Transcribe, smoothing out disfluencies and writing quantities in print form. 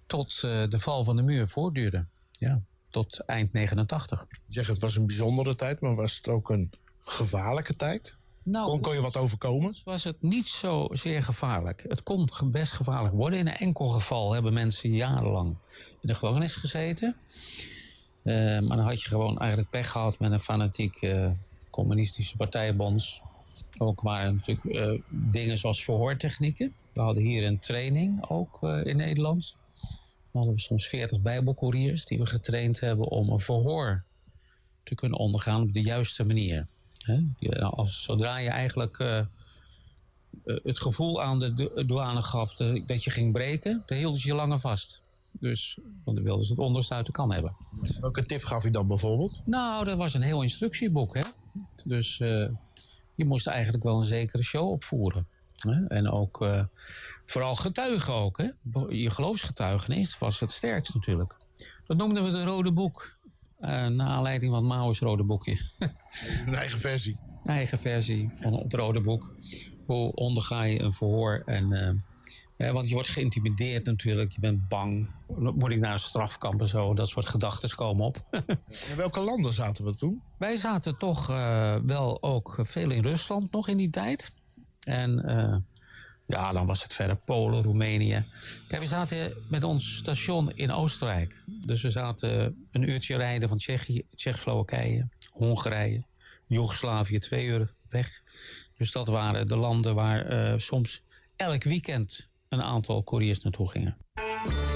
tot de val van de muur voortduurde. Ja, tot eind 89. Je zegt het was een bijzondere tijd, maar was het ook een gevaarlijke tijd? Nou, Kon je wat overkomen? Was het niet zo zeer gevaarlijk. Het kon best gevaarlijk worden. In een enkel geval hebben mensen jarenlang in de gevangenis gezeten. Maar dan had je gewoon eigenlijk pech gehad met een fanatiek communistische partijbonds. Ook waren natuurlijk dingen zoals verhoortechnieken. We hadden hier een training ook in Nederland. We hadden soms 40 bijbelcouriers die we getraind hebben om een verhoor te kunnen ondergaan op de juiste manier. Zodra je eigenlijk het gevoel aan de douane gaf dat je ging breken, dan hielden ze je langer vast. Dus, want dan wilden ze het onderste uit de kan hebben. Welke tip gaf u dan bijvoorbeeld? Nou, dat was een heel instructieboek. Hè? Dus je moest eigenlijk wel een zekere show opvoeren. Hè? En ook vooral getuigen ook. Hè? Je geloofsgetuigenis was het sterkst natuurlijk. Dat noemden we de Rode Boek. Naar aanleiding van Mauers Rode Boekje. Een eigen versie. Een eigen versie van het Rode Boek. Hoe onderga je een verhoor? Want je wordt geïntimideerd natuurlijk. Je bent bang. Moet ik naar een strafkamp en zo? Dat soort gedachten komen op. In welke landen zaten we toen? Wij zaten toch wel ook veel in Rusland nog in die tijd. En dan was het verder Polen, Roemenië. Kijk, we zaten met ons station in Oostenrijk. Dus we zaten een uurtje rijden van Tsjechië, Tsjechoslowakije, Hongarije, Joegoslavië, 2 uur weg. Dus dat waren de landen waar soms elk weekend een aantal couriers naartoe gingen.